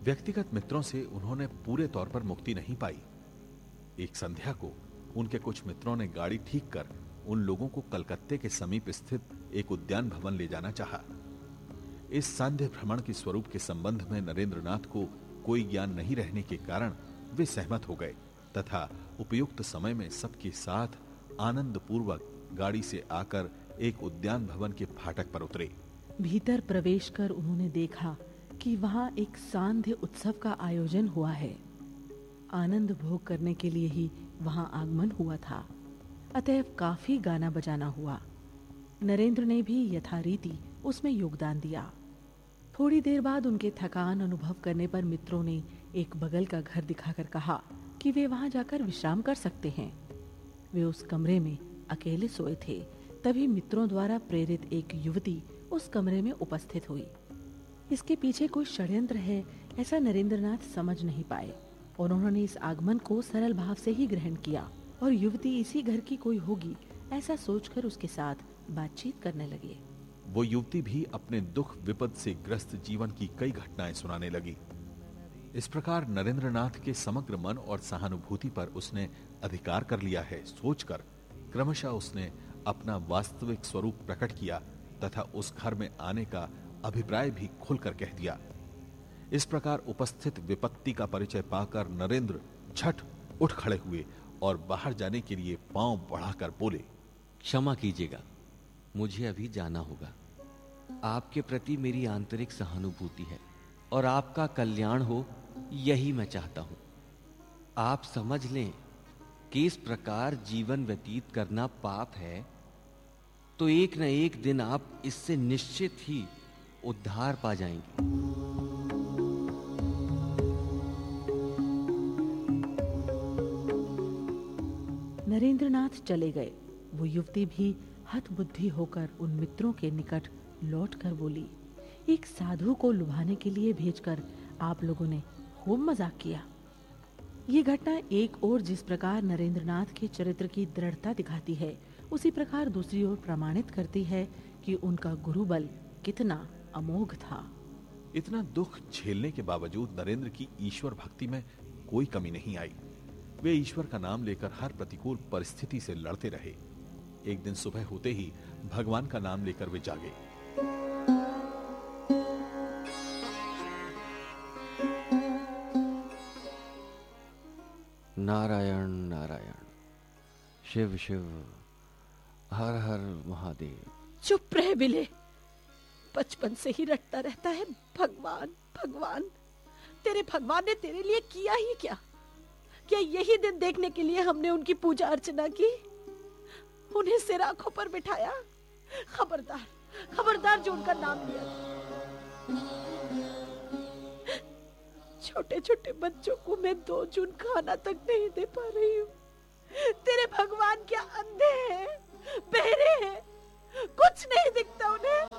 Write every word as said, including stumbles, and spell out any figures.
व्यक्तिगत मित्रों से उन्होंने पूरे तौर पर मुक्ति नहीं पाई। एक संध्या को उनके कुछ मित्रों ने गाड़ी ठीक कर उन लोगों को कलकत्ते के समीप स्थित एक उद्यान भवन ले जाना चाहा। इस सांध्य भ्रमण के स्वरूप के संबंध में नरेंद्रनाथ को कोई ज्ञान नहीं रहने के कारण वे सहमत हो गए तथा उपयुक्त समय में सबके साथ आनंद पूर्वक गाड़ी से आकर एक उद्यान भवन के फाटक पर उतरे। भीतर प्रवेश कर उन्होंने देखा कि वहां एक सांध्य उत्सव का आयोजन हुआ है। आनंद भोग करने के लिए ही वहां आगमन हुआ था, अतएव काफी गाना बजाना हुआ। नरेंद्र ने भी यथारीति उसमें योगदान दिया। थोड़ी देर बाद उनके थकान अनुभव करने पर मित्रों ने एक बगल का घर दिखाकर कहा कि वे वहां जाकर विश्राम कर सकते हैं। वे उस कमरे में अकेले सोए थे। तभी मित्रों द्वारा प्रेरित एक युवती उस कमरे में उपस्थित हुई। इसके पीछे कोई षड्यंत्र है ऐसा नरेंद्रनाथ समझ नहीं पाए और उन्होंने इस आगमन को सरल भाव से ही ग्रहण किया और युवती इसी घर की कोई होगी ऐसा सोचकर उसके साथ बातचीत करने लगे। वो युवती भी अपने दुख विपद से ग्रस्त जीवन की कई घटनाएं सुनाने लगी। इस प्रकार नरेंद्रनाथ के समग्र मन और सहानुभूति पर उसने अधिकार कर लिया है सोचकर क्रमशः उसने अपना वास्तविक स्वरूप प्रकट किया तथा उस घर में आने का अभिप्राय भी खुलकर कह दिया। इस प्रकार उपस्थित विपत्ति का परिचय पाकर नरेंद्र झट उठ खड़े हुए और बाहर जाने के लिए पांव बढ़ाकर बोले, क्षमा कीजिएगा, मुझे अभी जाना होगा। आपके प्रति मेरी आंतरिक सहानुभूति है और आपका कल्याण हो यही मैं चाहता हूं। आप समझ लें कि इस प्रकार जीवन व्यतीत करना पाप है तो एक न एक दिन आप इससे निश्चित ही उद्धार पा जाएंगे। नरेंद्रनाथ चले गए। वो युवती भी हतबुद्धि होकर उन मित्रों के निकट लौटकर बोली, एक साधु को लुभाने के लिए भेजकर आप लोगों ने खूब मजाक किया। ये घटना एक ओर जिस प्रकार नरेंद्रनाथ के चरित्र की दृढ़ता दिखाती है, उसी प्रकार दूसरी ओर प्रमाणित करती है कि उनका गुरुबल कितना अमोघ था। इतना दुख झेलने के बावजूद नरेंद्र की ईश्वर भक्ति में कोई कमी नहीं आई। वे ईश्वर का नाम लेकर हर प्रतिकूल परिस्थिति से लड़ते रहे। एक दिन सुबह होते ही भगवान का नाम लेकर वे जागे। नारायण नारायण, शिव शिव, हर हर महादेव। चुप रहे बिले, बचपन से ही रटता रहता है भगवान भगवान। तेरे भगवान ने तेरे लिए किया ही क्या? क्या यही दिन देखने के लिए हमने उनकी पूजा अर्चना की, उन्हें सिर आंखों पर बिठाया? खबरदार खबरदार जो उनका नाम लिया। छोटे छोटे बच्चों को मैं दो जून खाना तक नहीं दे पा रही हूँ। तेरे भगवान क्या अंधे हैं, बहरे हैं, कुछ नहीं दिखता उन्हें?